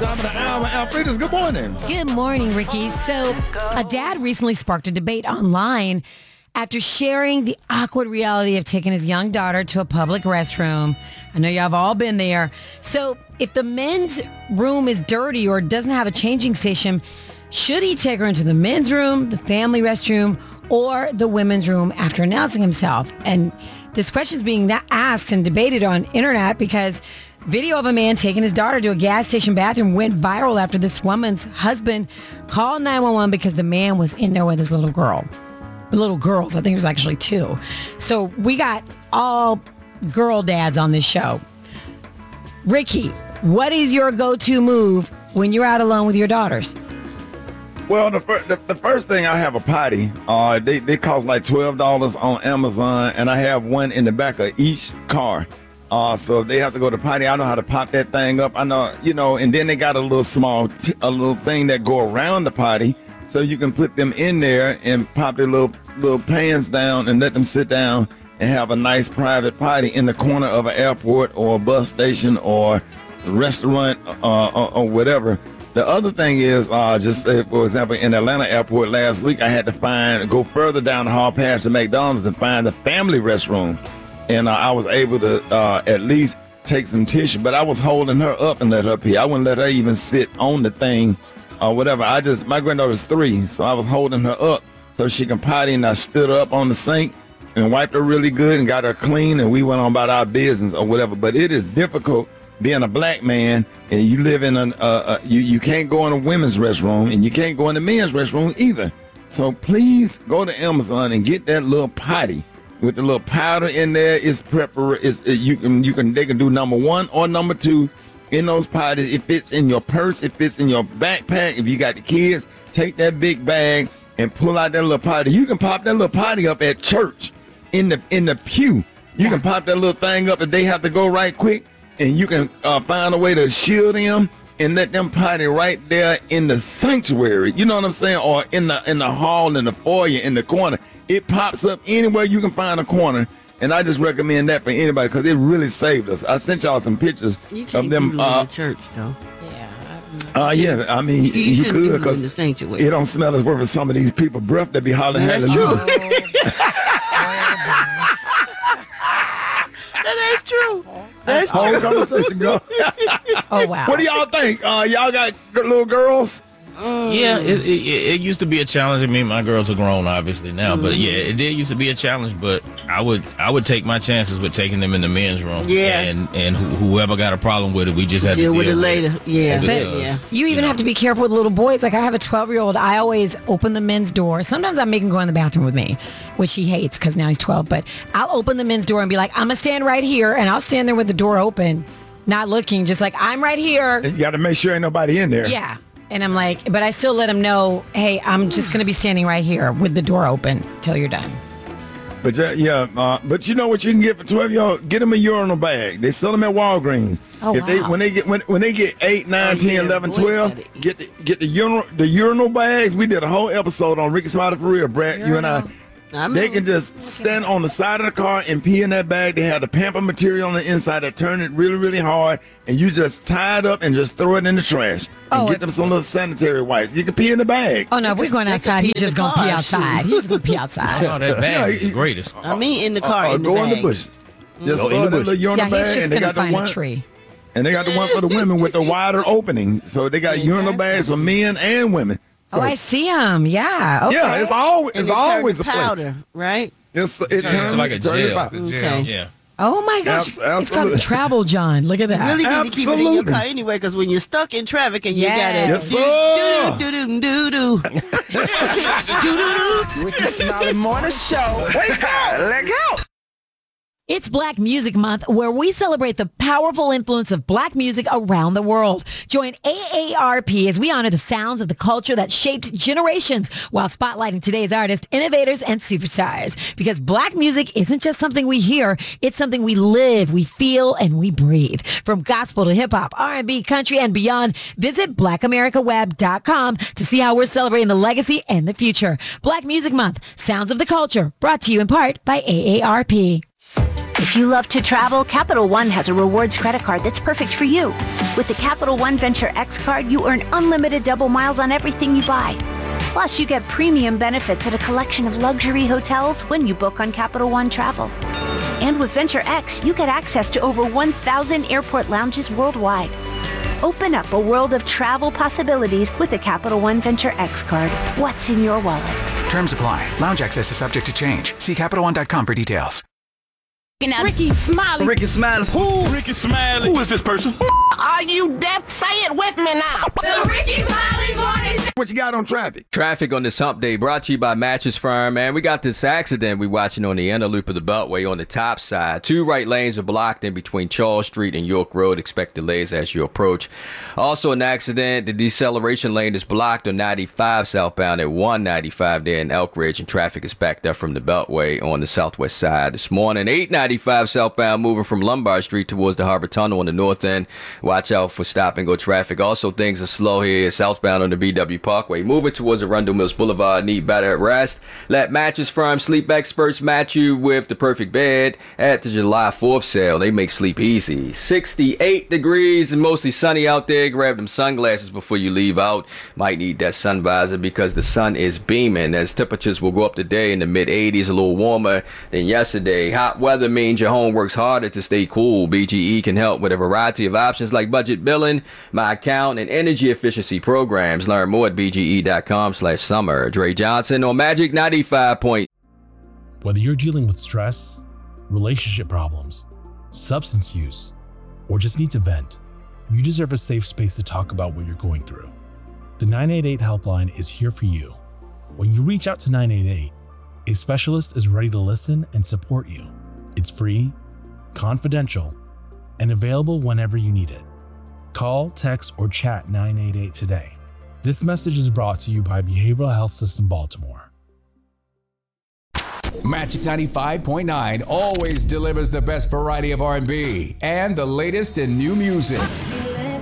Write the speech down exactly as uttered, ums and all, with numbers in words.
Top of the hour, Alfredas, good morning. Good morning, Ricky. So, a dad recently sparked a debate online after sharing the awkward reality of taking his young daughter to a public restroom. I know y'all have all been there. So, if the men's room is dirty or doesn't have a changing station, should he take her into the men's room, the family restroom, or the women's room after announcing himself? And this question is being asked and debated on internet because video of a man taking his daughter to a gas station bathroom went viral after this woman's husband called nine one one because the man was in there with his little girl. Little girls, I think it was actually two. So we got all girl dads on this show. Ricky, what is your go-to move when you're out alone with your daughters? Well, the, fir- the, the first thing, I have a potty. Uh, they, they cost like twelve dollars on Amazon, and I have one in the back of each car. Uh, so if they have to go to potty, I know how to pop that thing up. I know, you know, and then they got a little small, t- a little thing that go around the potty, so you can put them in there and pop their little little pants down and let them sit down and have a nice private potty in the corner of an airport or a bus station or restaurant uh, or, or whatever. The other thing is, uh, just uh, for example, in Atlanta airport last week, I had to find, go further down the hall past the McDonald's to find the family restroom. And uh, I was able to uh, at least take some tissue, but I was holding her up and let her pee. I wouldn't let her even sit on the thing or whatever. I just, my granddaughter's three, so I was holding her up so she can potty, and I stood her up on the sink and wiped her really good and got her clean, and we went on about our business or whatever. But it is difficult being a black man, and you live in an, uh, uh, you, you can't go in a women's restroom, and you can't go in the men's restroom either. So please go to Amazon and get that little potty with the little powder in there. It's prepar. It's it, you can you can they can do number one or number two in those potties. It fits in your purse. It fits in your backpack. If you got the kids, take that big bag and pull out that little potty. You can pop that little potty up at church in the in the pew. You yeah. can pop that little thing up if they have to go right quick, and you can uh, find a way to shield them and let them potty right there in the sanctuary. You know what I'm saying? Or in the in the hall, in the foyer, in the corner. It pops up anywhere you can find a corner, and I just recommend that for anybody because it really saved us. I sent y'all some pictures you can't of them. Do uh, in the church, though. Uh, yeah, I mean, you, you could because it don't smell as worth as some of these people breath that be hollering That's hallelujah. True. That is true. That's Whole true. conversation go. Oh, wow. What do y'all think? Uh, y'all got little girls? Mm. Yeah, it, it, it used to be a challenge. I mean, my girls are grown, obviously now, mm. but yeah, it did used to be a challenge. But I would, I would take my chances with taking them in the men's room. Yeah, and and wh- whoever got a problem with it, we just had deal to deal with it later. With it yeah, as it yeah. You even you know. have to be careful with little boys. Like I have a twelve-year-old. I always open the men's door. Sometimes I make him go in the bathroom with me, which he hates because now he's twelve. But I'll open the men's door and be like, I'm gonna stand right here, and I'll stand there with the door open, not looking, just like I'm right here. And you got to make sure ain't nobody in there. Yeah. And I'm like, but I still let him know, hey, I'm just going to be standing right here with the door open till you're done. But yeah, yeah uh, but you know what you can get for twelve year old? Get them a urinal bag. They sell them at Walgreens. Oh, if wow. they when they get when, when they get eight, nine, oh, ten, yeah, eleven, boys twelve, get the, get the urinal the urinal bags. We did a whole episode on Ricky Smiley for real, Brad. Urinal. You and I. I They can just stand on the side of the car and pee in that bag. They have the pamper material on the inside that turn it really, really hard, and you just tie it up and just throw it in the trash. And Oh, get it- them some little sanitary wipes. You can pee in the bag. Oh, no, if we're going outside, he's just going to pee outside. He's going to pee outside. Oh, that bag Yeah, is the it- greatest. I mean, in the car, Uh, in the go bag. in the bush. Just Go in throw the that bush. little urinal Yeah, he's bag, just and they going to got the find one. a tree. And they got the one for the women with the wider opening. So they got Yeah, urinal that's bags for men and women. Oh, So, I see him. Yeah. Okay. yeah, it's always And it's it turns always to a place. powder, right? It's, it Turns turns into like a turns gel. about- Okay. Yeah. Oh, my gosh. Abs- It's called absolutely. Travel John. Look at that. You really need to keep it in your Absolutely. car anyway, because when you're stuck in traffic and you Yes. got Yes, to do do do do do do. Ricky Smiley Morning Show. Wake up, let go. It's Black Music Month, where we celebrate the powerful influence of black music around the world. Join A A R P as we honor the sounds of the culture that shaped generations while spotlighting today's artists, innovators, and superstars. Because black music isn't just something we hear, it's something we live, we feel, and we breathe. From gospel to hip-hop, R and B, country, and beyond, visit black america web dot com to see how we're celebrating the legacy and the future. Black Music Month, Sounds of the Culture, brought to you in part by A A R P. If you love to travel, Capital One has a rewards credit card that's perfect for you. With the Capital One Venture X card, you earn unlimited double miles on everything you buy. Plus, you get premium benefits at a collection of luxury hotels when you book on Capital One Travel. And with Venture X, you get access to over one thousand airport lounges worldwide. Open up a world of travel possibilities with the Capital One Venture X card. What's in your wallet? Terms apply. Lounge access is subject to change. See Capital One dot com for details. Ricky Smiley. Ricky Smiley. Who? Ricky Smiley. Who is this person? Are you deaf? Say it with me now. The Ricky Smiley Morning Show. What you got on traffic? Traffic on this hump day brought to you by Mattress Firm. Man, we got this accident we watching on the inner loop of the Beltway on the top side. Two right lanes are blocked in between Charles Street and York Road. Expect delays as you approach. Also an accident. The deceleration lane is blocked on ninety-five southbound at one ninety-five there in Elk Ridge, and traffic is backed up from the Beltway on the southwest side this morning. eight ninety-five southbound moving from Lombard Street towards the Harbor Tunnel on the north end. Watch out for stop and go traffic. Also, things are slow here southbound on the B W Parkway. Moving towards Arundel Mills Boulevard. Need better rest. Let Mattress Firm sleep experts match you with the perfect bed at the July fourth sale. They make sleep easy. sixty-eight degrees and mostly sunny out there. Grab them sunglasses before you leave out. Might need that sun visor because the sun is beaming as temperatures will go up today in the mid eighties, a little warmer than yesterday. Hot weather means your home works harder to stay cool. B G E can help with a variety of options like budget billing, my account, and energy efficiency programs. Learn more at B G E dot com slash summer. Dre Johnson on Magic ninety-five point. Whether you're dealing with stress, relationship problems, substance use, or just need to vent, you deserve a safe space to talk about what you're going through. The nine eight eight helpline is here for you. When you reach out to nine eight eight, a specialist is ready to listen and support you. It's free, confidential, and available whenever you need it. Call, text, or chat nine eight eight today. This message is brought to you by Behavioral Health System Baltimore. Magic ninety-five point nine always delivers the best variety of R and B and the latest in new music.